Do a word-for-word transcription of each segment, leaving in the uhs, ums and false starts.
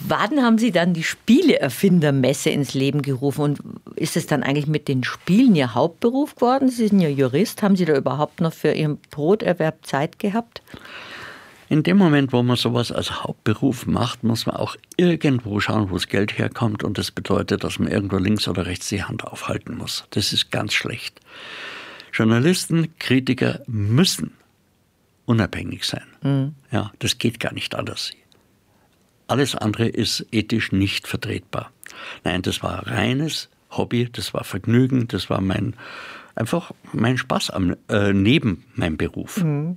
Wann haben Sie dann die Spieleerfindermesse ins Leben gerufen? Und ist es dann eigentlich mit den Spielen Ihr Hauptberuf geworden? Sie sind ja Jurist. Haben Sie da überhaupt noch für Ihren Broterwerb Zeit gehabt? In dem Moment, wo man sowas als Hauptberuf macht, muss man auch irgendwo schauen, wo das Geld herkommt. Und das bedeutet, dass man irgendwo links oder rechts die Hand aufhalten muss. Das ist ganz schlecht. Journalisten, Kritiker müssen unabhängig sein. Mhm. Ja, das geht gar nicht anders. Alles andere ist ethisch nicht vertretbar. Nein, das war reines Hobby, das war Vergnügen, das war mein einfach mein Spaß am, äh, neben meinem Beruf. Mhm.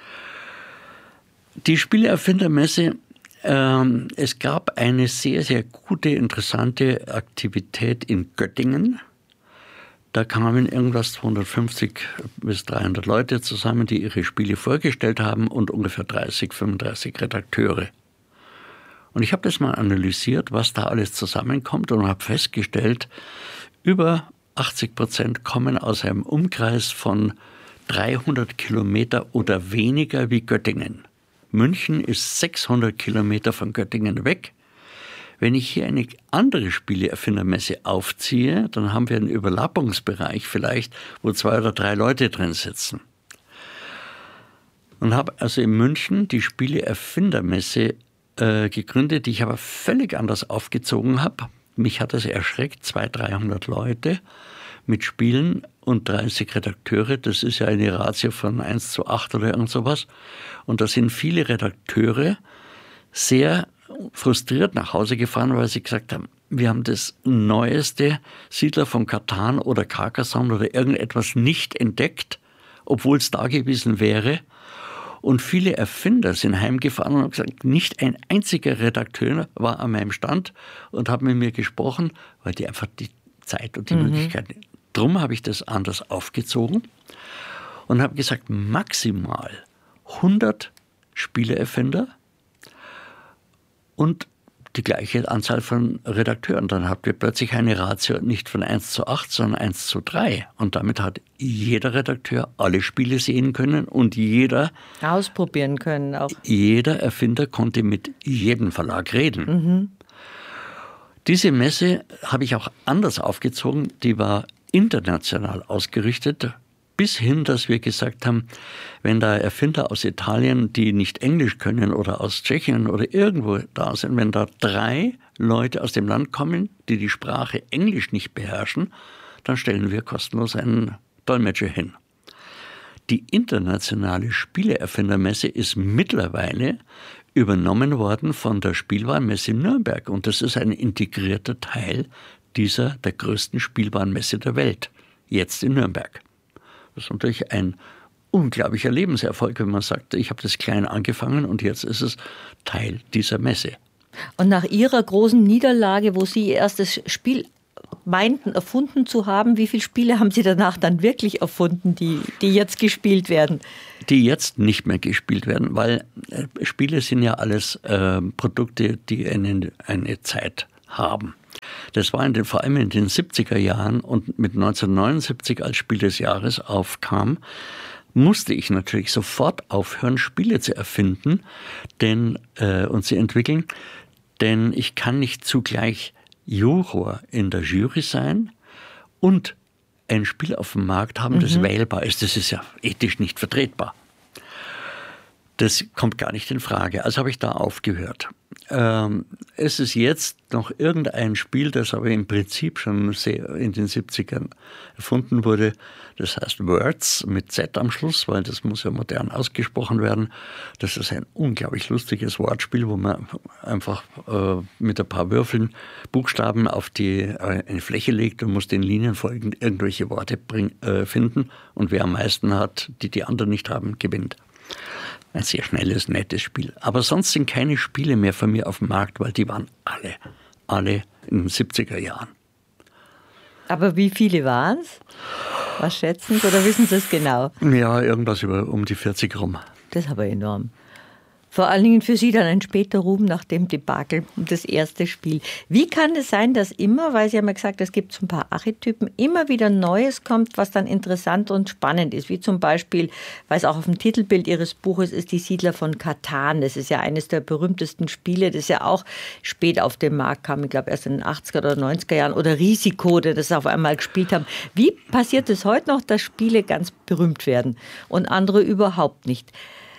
Die Spieleerfindermesse, äh, es gab eine sehr, sehr gute, interessante Aktivität in Göttingen. Da kamen irgendwas zweihundertfünfzig bis dreihundert Leute zusammen, die ihre Spiele vorgestellt haben und ungefähr dreißig, fünfunddreißig Redakteure. Und ich habe das mal analysiert, was da alles zusammenkommt und habe festgestellt, über achtzig Prozent kommen aus einem Umkreis von dreihundert Kilometer oder weniger wie Göttingen. München ist sechshundert Kilometer von Göttingen weg. Wenn ich hier eine andere Spieleerfindermesse aufziehe, dann haben wir einen Überlappungsbereich vielleicht, wo zwei oder drei Leute drin sitzen. Und habe also in München die Spieleerfindermesse äh, gegründet, die ich aber völlig anders aufgezogen habe. Mich hat das erschreckt, zweihundert, dreihundert Leute mit Spielen und dreißig Redakteure. Das ist ja eine Ratio von eins zu acht oder irgend sowas. Und da sind viele Redakteure sehr frustriert nach Hause gefahren, weil sie gesagt haben, wir haben das neueste Siedler von Catan oder Carcassonne oder irgendetwas nicht entdeckt, obwohl es da gewesen wäre. Und viele Erfinder sind heimgefahren und haben gesagt, nicht ein einziger Redakteur war an meinem Stand und hat mit mir gesprochen, weil die einfach die Zeit und die mhm. Möglichkeiten. Drum habe ich das anders aufgezogen und habe gesagt, maximal hundert Spieleerfinder und die gleiche Anzahl von Redakteuren. Dann habt ihr plötzlich eine Ratio nicht von eins zu acht, sondern eins zu drei. Und damit hat jeder Redakteur alle Spiele sehen können und jeder ausprobieren können auch. Jeder Erfinder konnte mit jedem Verlag reden. Mhm. Diese Messe habe ich auch anders aufgezogen. Die war international ausgerichtet. Bis hin, dass wir gesagt haben, wenn da Erfinder aus Italien, die nicht Englisch können oder aus Tschechien oder irgendwo da sind, wenn da drei Leute aus dem Land kommen, die die Sprache Englisch nicht beherrschen, dann stellen wir kostenlos einen Dolmetscher hin. Die internationale Spieleerfindermesse ist mittlerweile übernommen worden von der Spielwarenmesse Nürnberg und das ist ein integrierter Teil dieser der größten Spielwarenmesse der Welt, jetzt in Nürnberg. Das ist natürlich ein unglaublicher Lebenserfolg, wenn man sagt, ich habe das klein angefangen und jetzt ist es Teil dieser Messe. Und nach Ihrer großen Niederlage, wo Sie Ihr erstes Spiel meinten, erfunden zu haben, wie viele Spiele haben Sie danach dann wirklich erfunden, die, die jetzt gespielt werden? Die jetzt nicht mehr gespielt werden, weil äh, Spiele sind ja alles äh, Produkte, die eine, eine Zeit haben. Das war in den, vor allem in den siebziger Jahren und mit neunzehnhundertneunundsiebzig als Spiel des Jahres aufkam, musste ich natürlich sofort aufhören, Spiele zu erfinden denn, äh, und zu entwickeln, denn ich kann nicht zugleich Juror in der Jury sein und ein Spiel auf dem Markt haben, das mhm. wählbar ist. Das ist ja ethisch nicht vertretbar. Das kommt gar nicht in Frage. Also habe ich da aufgehört. Ähm, es ist jetzt noch irgendein Spiel, das aber im Prinzip schon sehr in den siebzigern erfunden wurde. Das heißt Words mit Z am Schluss, weil das muss ja modern ausgesprochen werden. Das ist ein unglaublich lustiges Wortspiel, wo man einfach äh, mit ein paar Würfeln Buchstaben auf die äh, eine Fläche legt und muss den Linien folgend irgendwelche Worte bring, äh, finden. Und wer am meisten hat, die die anderen nicht haben, gewinnt. Ein sehr schnelles, nettes Spiel. Aber sonst sind keine Spiele mehr von mir auf dem Markt, weil die waren alle, alle in den siebziger Jahren. Aber wie viele waren es? Was schätzen Sie oder wissen Sie es genau? Ja, irgendwas über um die vierzig rum. Das ist aber enorm. Vor allen Dingen für Sie dann ein später Ruhm nach dem Debakel um das erste Spiel. Wie kann es sein, dass immer, weil Sie haben ja gesagt, es gibt so ein paar Archetypen, immer wieder Neues kommt, was dann interessant und spannend ist? Wie zum Beispiel, weil es auch auf dem Titelbild Ihres Buches ist, die Siedler von Catan. Das ist ja eines der berühmtesten Spiele, das ja auch spät auf den Markt kam, ich glaube erst in den achtziger oder neunziger Jahren. Oder Risiko, das das auf einmal gespielt haben. Wie passiert es heute noch, dass Spiele ganz berühmt werden und andere überhaupt nicht?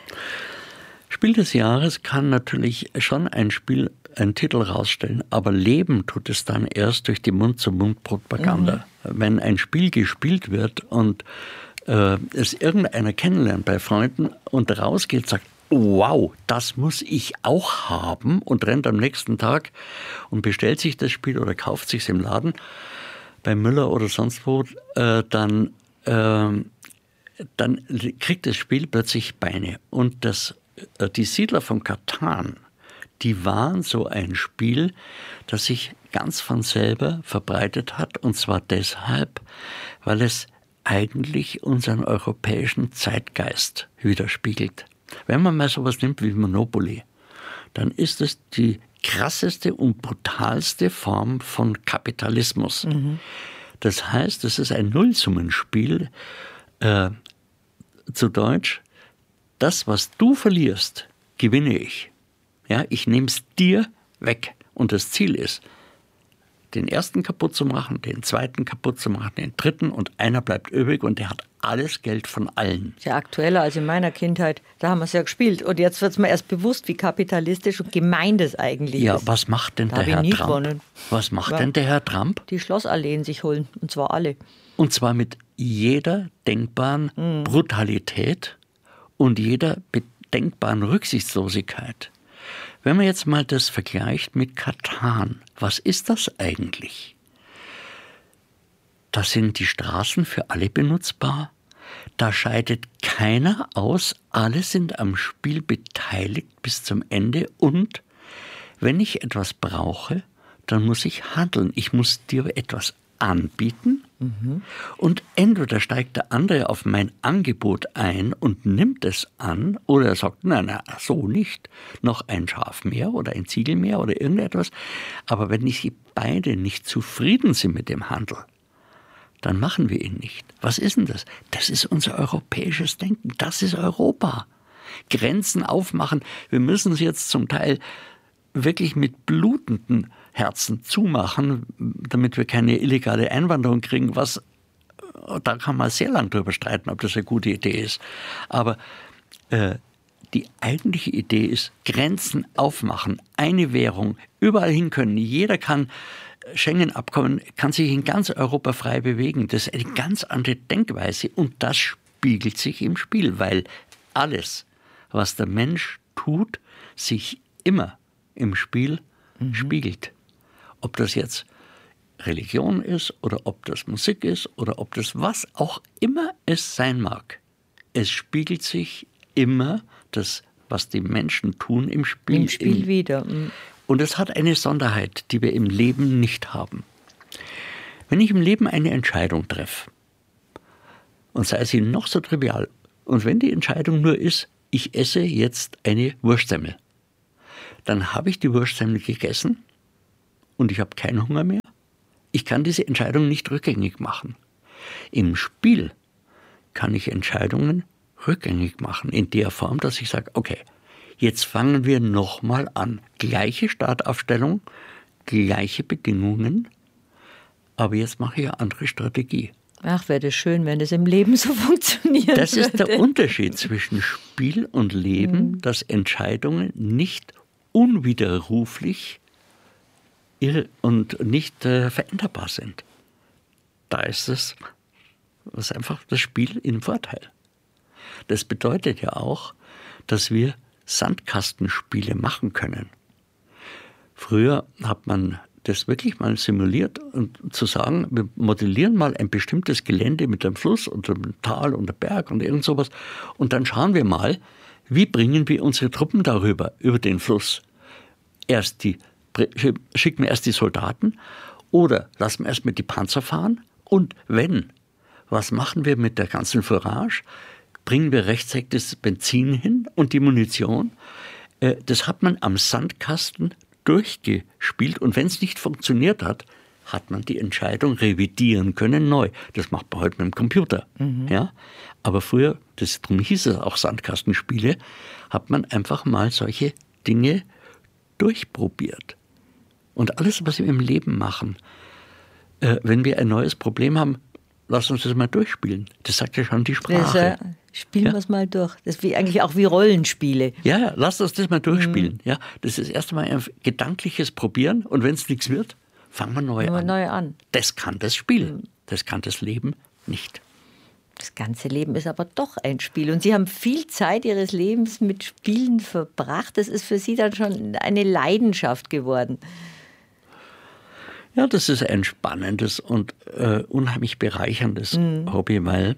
Spiel des Jahres kann natürlich schon ein Spiel, einen Titel rausstellen, aber leben tut es dann erst durch die Mund-zu-Mund-Propaganda. Mhm. Wenn ein Spiel gespielt wird und äh, es irgendeiner kennenlernt bei Freunden und rausgeht, sagt, wow, das muss ich auch haben und rennt am nächsten Tag und bestellt sich das Spiel oder kauft sich es im Laden bei Müller oder sonst wo, äh, dann, äh, dann kriegt das Spiel plötzlich Beine. Und das Die Siedler von Catan, die waren so ein Spiel, das sich ganz von selber verbreitet hat. Und zwar deshalb, weil es eigentlich unseren europäischen Zeitgeist widerspiegelt. Wenn man mal sowas nimmt wie Monopoly, dann ist es die krasseste und brutalste Form von Kapitalismus. Mhm. Das heißt, es ist ein Nullsummenspiel, äh, zu Deutsch, das, was du verlierst, gewinne ich. Ja, ich nehme es dir weg. Und das Ziel ist, den ersten kaputt zu machen, den zweiten kaputt zu machen, den dritten und einer bleibt übrig und der hat alles Geld von allen. Sehr aktueller als in meiner Kindheit. Da haben wir es ja gespielt. Und jetzt wird es mir erst bewusst, wie kapitalistisch und gemein das eigentlich ja, ist. Ja, was macht denn da der Herr nie Trump? Gewonnen. Was macht ja. denn der Herr Trump? Die Schlossalleen sich holen. Und zwar alle. Und zwar mit jeder denkbaren mhm. Brutalität und jeder denkbaren Rücksichtslosigkeit. Wenn man jetzt mal das vergleicht mit Catan, was ist das eigentlich? Da sind die Straßen für alle benutzbar. Da scheidet keiner aus. Alle sind am Spiel beteiligt bis zum Ende. Und wenn ich etwas brauche, dann muss ich handeln. Ich muss dir etwas anbieten. Mhm. Und entweder steigt der andere auf mein Angebot ein und nimmt es an oder er sagt, nein, nein, so nicht. Noch ein Schaf mehr oder ein Ziegel mehr oder irgendetwas. Aber wenn die beide nicht zufrieden sind mit dem Handel, dann machen wir ihn nicht. Was ist denn das? Das ist unser europäisches Denken. Das ist Europa. Grenzen aufmachen. Wir müssen sie jetzt zum Teil wirklich mit blutenden Herzen zumachen, damit wir keine illegale Einwanderung kriegen, was, da kann man sehr lang drüber streiten, ob das eine gute Idee ist. Aber äh, die eigentliche Idee ist, Grenzen aufmachen, eine Währung, überall hin können. Jeder kann Schengen-Abkommen, kann sich in ganz Europa frei bewegen. Das ist eine ganz andere Denkweise und das spiegelt sich im Spiel, weil alles, was der Mensch tut, sich immer im Spiel mhm. spiegelt. Ob das jetzt Religion ist oder ob das Musik ist oder ob das was auch immer es sein mag. Es spiegelt sich immer das, was die Menschen tun, im Spiel. Im Spiel im, wieder. Mhm. Und es hat eine Sonderheit, die wir im Leben nicht haben. Wenn ich im Leben eine Entscheidung treffe, und sei sie noch so trivial, und wenn die Entscheidung nur ist, ich esse jetzt eine Wurstsemmel, dann habe ich die Wurstsemmel gegessen und ich habe keinen Hunger mehr. Ich kann diese Entscheidung nicht rückgängig machen. Im Spiel kann ich Entscheidungen rückgängig machen, in der Form, dass ich sage, okay, jetzt fangen wir nochmal an. Gleiche Startaufstellung, gleiche Bedingungen, aber jetzt mache ich eine andere Strategie. Ach, wäre das schön, wenn das im Leben so funktioniert. Das ist der Unterschied zwischen Spiel und Leben, mhm. dass Entscheidungen nicht unwiderruflich und nicht äh, veränderbar sind. Da ist es das ist einfach das Spiel im Vorteil. Das bedeutet ja auch, dass wir Sandkastenspiele machen können. Früher hat man das wirklich mal simuliert und zu sagen, wir modellieren mal ein bestimmtes Gelände mit einem Fluss und einem Tal und einem Berg und irgend sowas und dann schauen wir mal, wie bringen wir unsere Truppen darüber, über den Fluss. Erst die, schicken wir erst die Soldaten oder lassen wir erst mit die Panzer fahren und wenn, was machen wir mit der ganzen Fourage? Bringen wir rechtzeitig das Benzin hin und die Munition? Äh, das hat man am Sandkasten durchgespielt und wenn es nicht funktioniert hat, hat man die Entscheidung revidieren können neu. Das macht man heute mit dem Computer. Mhm. Ja? Aber früher, das, darum hieß es auch Sandkastenspiele, hat man einfach mal solche Dinge durchprobiert. Und alles, was wir im Leben machen, äh, wenn wir ein neues Problem haben, lass uns das mal durchspielen. Das sagt ja schon die Sprache. Das, äh, spielen ja? wir es mal durch. Das ist wie, eigentlich auch wie Rollenspiele. Ja, ja, lass uns das mal durchspielen. Mhm. Ja, das ist erst einmal ein gedankliches Probieren und wenn es nichts wird, fangen wir neu an. neu an. Das kann das Spiel. Mhm. Das kann das Leben nicht. Das ganze Leben ist aber doch ein Spiel. Und Sie haben viel Zeit Ihres Lebens mit Spielen verbracht. Das ist für Sie dann schon eine Leidenschaft geworden. Ja, das ist ein spannendes und äh, unheimlich bereicherndes mhm. Hobby, weil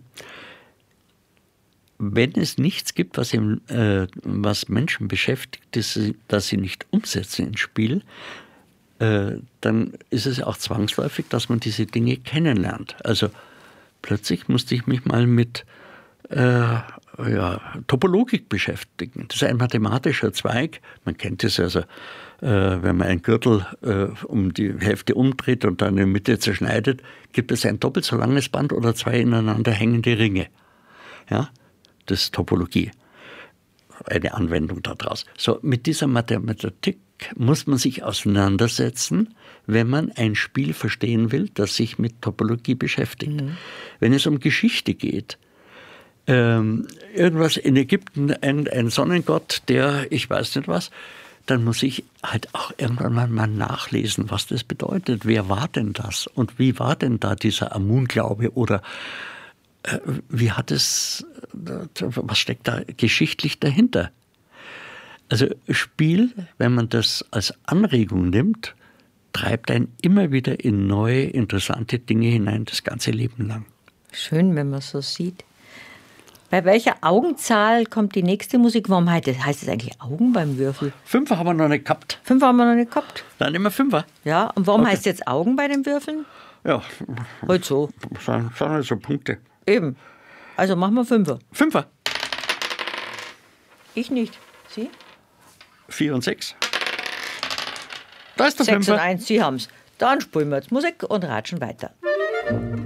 wenn es nichts gibt, was, im, äh, was Menschen beschäftigt, das sie, das sie nicht umsetzen ins Spiel, äh, dann ist es auch zwangsläufig, dass man diese Dinge kennenlernt. Also plötzlich musste ich mich mal mit äh, ja, Topologik beschäftigen. Das ist ein mathematischer Zweig. Man kennt es also, äh, wenn man einen Gürtel äh, um die Hälfte umdreht und dann in der Mitte zerschneidet, gibt es ein doppelt so langes Band oder zwei ineinander hängende Ringe. Ja, das ist Topologie. Eine Anwendung daraus. So, mit dieser Mathematik muss man sich auseinandersetzen, wenn man ein Spiel verstehen will, das sich mit Topologie beschäftigt. Mhm. Wenn es um Geschichte geht, ähm, irgendwas in Ägypten, ein, ein Sonnengott, der, ich weiß nicht was, dann muss ich halt auch irgendwann mal nachlesen, was das bedeutet. Wer war denn das? Und wie war denn da dieser Amun-Glaube? Oder äh, wie hat es, was steckt da geschichtlich dahinter? Also Spiel, wenn man das als Anregung nimmt, treibt einen immer wieder in neue, interessante Dinge hinein, das ganze Leben lang. Schön, wenn man so sieht. Bei welcher Augenzahl kommt die nächste Musik? Warum heißt es, heißt es eigentlich Augen beim Würfel? Fünfer haben wir noch nicht gehabt. Fünfer haben wir noch nicht gehabt? Dann immer Fünfer. Ja, und warum okay. heißt es jetzt Augen bei den Würfeln? Ja. Heute so. Sind halt so Punkte. Eben. Also machen wir Fünfer. Fünfer. Ich nicht. Sie? Vier und sechs. Da ist der Sechs Fünfer. und eins, Sie haben's. Dann spielen wir jetzt Musik und ratschen weiter.